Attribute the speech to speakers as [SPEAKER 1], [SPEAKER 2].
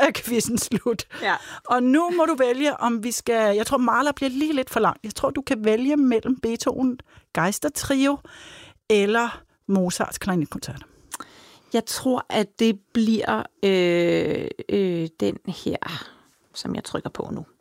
[SPEAKER 1] er quizzen slut.
[SPEAKER 2] Ja.
[SPEAKER 1] Og nu må du vælge, om vi skal... Jeg tror, Mahler bliver lige lidt for lang. Jeg tror, du kan vælge mellem Beethoven Geistertrio eller Mozarts klarinetkoncert.
[SPEAKER 2] Jeg tror, at det bliver den her, som jeg trykker på nu.